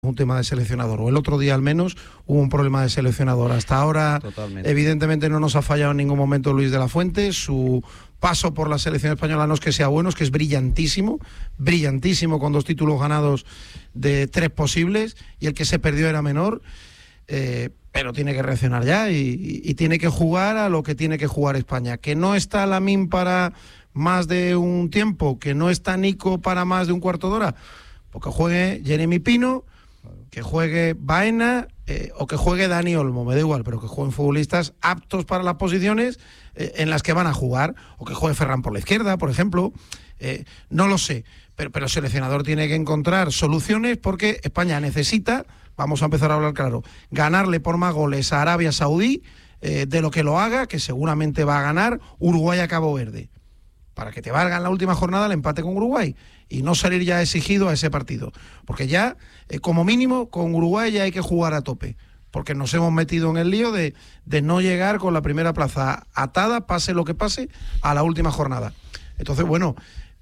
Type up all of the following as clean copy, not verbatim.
un tema de seleccionador, o el otro día al menos hubo un problema de seleccionador. Hasta ahora, evidentemente, no nos ha fallado en ningún momento Luis de la Fuente. Su paso por la selección española no es que sea bueno, es que es brillantísimo con 2 títulos ganados de 3 posibles, y el que se perdió era menor, pero tiene que reaccionar ya y tiene que jugar a lo que tiene que jugar España. Que no está Lamine para más de un tiempo, que no está Nico para más de un cuarto de hora, porque juegue Jeremy Pino, que juegue Baena o que juegue Dani Olmo, me da igual, pero que jueguen futbolistas aptos para las posiciones en las que van a jugar, o que juegue Ferran por la izquierda, por ejemplo, no lo sé, pero el seleccionador tiene que encontrar soluciones, porque España necesita, vamos a empezar a hablar claro, ganarle por más goles a Arabia Saudí de lo que lo haga, que seguramente va a ganar Uruguay a Cabo Verde, para que te valga en la última jornada el empate con Uruguay y no salir ya exigido a ese partido, porque ya como mínimo con Uruguay ya hay que jugar a tope, porque nos hemos metido en el lío de no llegar con la primera plaza atada, pase lo que pase, a la última jornada. Entonces, bueno,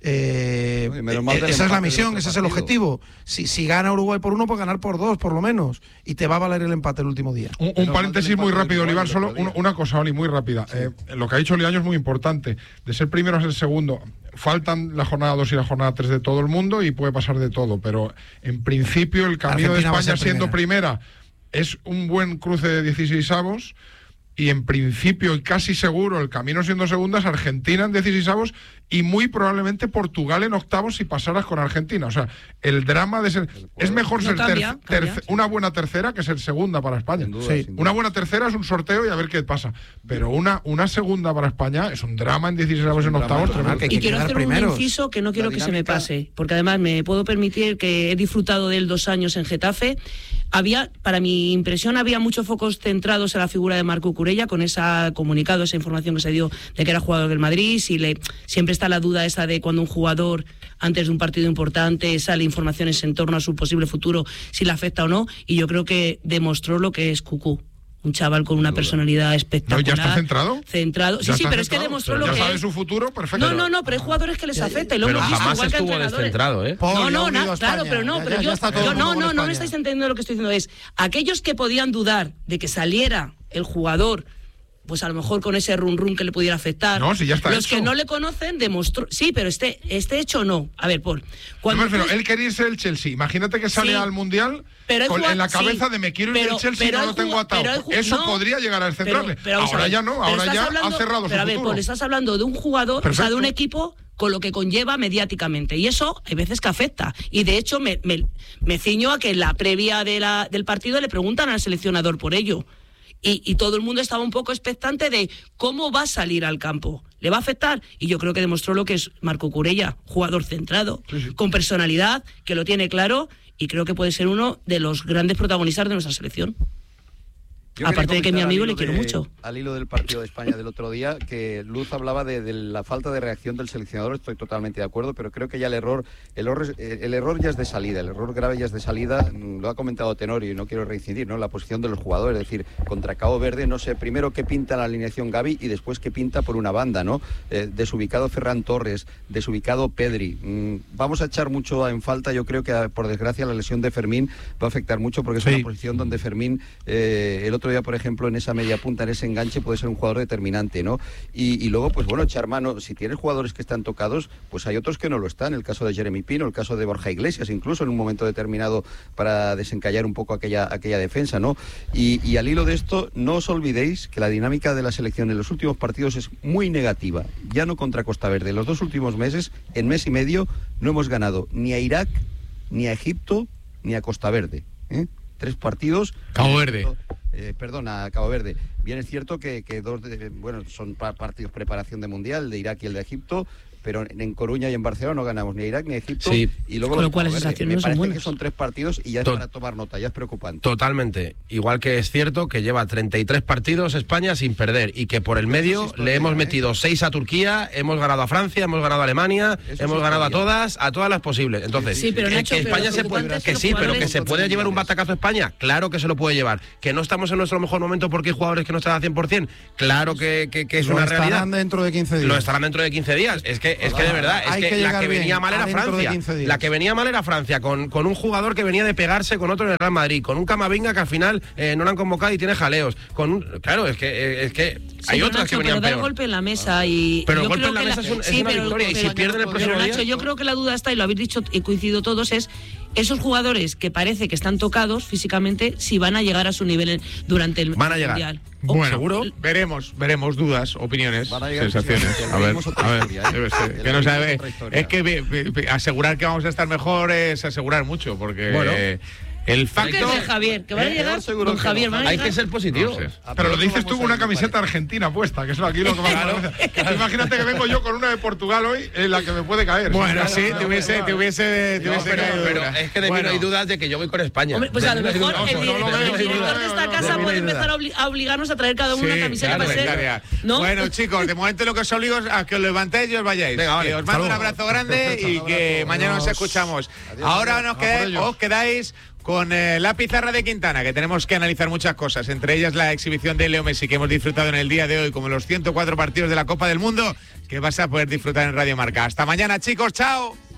esa es la misión, ese es el objetivo. Si gana Uruguay por 1, pues ganar por 2 por lo menos, y te va a valer el empate el último día. Un paréntesis muy rápido, Olivar, solo una cosa, Oli, muy rápida. Lo que ha dicho Liaño es muy importante. De ser primero a ser segundo, faltan la jornada 2 y la jornada 3 de todo el mundo y puede pasar de todo, pero en principio el camino de España siendo primera es un buen cruce de 16avos, y en principio y casi seguro el camino siendo segunda es Argentina en 16avos y muy probablemente Portugal en octavos si pasaras con Argentina. O sea, el drama de ser... Es mejor ser una buena tercera que ser segunda para España. Sin duda, sin duda. Una buena tercera es un sorteo y a ver qué pasa. Pero una segunda para España es un drama en 16avos en octavos. Y quiero hacer un inciso que no quiero que se me pase, porque además me puedo permitir que he disfrutado de él 2 años en Getafe. Para mi impresión, había muchos focos centrados en la figura de Marco Curella, con ese comunicado, esa información que se dio de que era jugador del Madrid. Siempre está la duda esa de cuando un jugador, antes de un partido importante, sale informaciones en torno a su posible futuro, si le afecta o no, y yo creo que demostró lo que es Cucú. Un chaval con una personalidad espectacular. ¿No, ya está centrado? Sí, pero es que demostró lo que es. ¿Ya sabe su futuro? Perfecto. No, pero hay jugadores que les afecta y lo pero hemos visto, jamás igual que estuvo entrenadores. descentrado, ¿eh? Claro, pero no me estáis entendiendo lo que estoy diciendo. Es aquellos que podían dudar de que saliera el jugador, pues a lo mejor con ese run que le pudiera afectar. No, si ya está Los hecho. que no le conocen demostró... Sí, pero este hecho no. A ver, Paul. Él quería irse del Chelsea. Imagínate que sale al Mundial en la cabeza de me quiero ir del Chelsea y no lo tengo atado. Eso podría llegar a centrarle. Ahora ya no, ahora ya ha cerrado su futuro. Pero a ver, Paul, estás hablando de un jugador, o sea, de un equipo con lo que conlleva mediáticamente, y eso hay veces que afecta, y de hecho me ciño a que en la previa del partido le preguntan al seleccionador por ello. Y todo el mundo estaba un poco expectante de cómo va a salir al campo. ¿Le va a afectar? Y yo creo que demostró lo que es Marco Curella, jugador centrado, con personalidad, que lo tiene claro, y creo que puede ser uno de los grandes protagonistas de nuestra selección. Aparte de que mi amigo le quiero mucho. Al hilo del partido de España del otro día, que Luz hablaba de la falta de reacción del seleccionador, estoy totalmente de acuerdo, pero creo que ya el error ya es de salida, el error grave ya es de salida, lo ha comentado Tenorio y no quiero reincidir, ¿no? La posición de los jugadores, es decir, contra Cabo Verde, no sé, primero qué pinta la alineación Gavi y después qué pinta por una banda, ¿no? Desubicado Ferran Torres, desubicado Pedri. Vamos a echar mucho en falta, yo creo que por desgracia la lesión de Fermín va a afectar mucho porque es una posición donde Fermín, el otro día, por ejemplo, en esa media punta, en ese enganche, puede ser un jugador determinante, ¿no? Y luego, pues bueno, echar mano, si tienes jugadores que están tocados, pues hay otros que no lo están, el caso de Jeremy Pino, el caso de Borja Iglesias, incluso en un momento determinado para desencallar un poco aquella defensa, ¿no? Y al hilo de esto, no os olvidéis que la dinámica de la selección en los últimos partidos es muy negativa, ya no contra Costa Verde, los 2 últimos meses, en mes y medio, no hemos ganado ni a Irak, ni a Egipto, ni a Costa Verde, 3 partidos. Cabo Verde. A Cabo Verde. Bien es cierto que son partidos preparación de Mundial, de Irak y el de Egipto, pero en Coruña y en Barcelona no ganamos ni a Irak ni a Egipto. Sí. Y luego con lo cual esas acciones me son parece buenas. que son 3 partidos y ya es para tomar nota, ya es preocupante. Totalmente. Igual que es cierto que lleva 33 partidos España sin perder y que por el medio le hemos metido 6 a Turquía, hemos ganado a Francia, hemos ganado a Alemania, hemos ganado a todas las posibles. Entonces, pero Nacho, que España se puede, pero que se puede llevar un batacazo a España, claro que se lo puede llevar. Que no estamos en nuestro mejor momento porque hay jugadores que no están al 100%, claro que es una realidad. Lo estarán dentro de 15 días. Lo estarán dentro de 15 días. Es que que de verdad, es que la que venía mal era Francia. La que venía mal era Francia, con un jugador que venía de pegarse con otro en el Real Madrid, con un Camavinga que al final no lo han convocado y tiene jaleos. Claro, es que hay otras que venían peor. Pero da el golpe en la mesa y... Pero el golpe en la mesa es una victoria, y si pierden el próximo día... Nacho, yo creo que la duda está, y lo habéis dicho y coincido todos, es esos jugadores que parece que están tocados físicamente, si van a llegar a su nivel durante el Mundial. Bueno, ¿seguro? Veremos dudas, opiniones, sensaciones. Que no sabe. Es que asegurar que vamos a estar mejor es asegurar mucho, porque... Bueno. El facto... ¿Qué Javier? ¿Que van a llegar con Javier? Hay que ser positivo. Pero lo dices tú con una camiseta argentina puesta, que eso aquí lo que más claro. Imagínate que vengo yo con una de Portugal hoy, en la que me puede caer. Bueno, sí, te hubiese caído. Pero es que de mí no hay dudas de que yo voy con España. Hombre, pues a lo mejor el director de esta casa puede empezar a obligarnos a traer cada uno una camiseta para ser... Bueno, chicos, de momento lo que os obligo es a que os levantéis y os vayáis. Que os mando un abrazo grande y que mañana nos escuchamos. Ahora os quedáis con la pizarra de Quintana, que tenemos que analizar muchas cosas, entre ellas la exhibición de Leo Messi que hemos disfrutado en el día de hoy, como los 104 partidos de la Copa del Mundo que vas a poder disfrutar en Radio Marca. Hasta mañana, chicos, chao.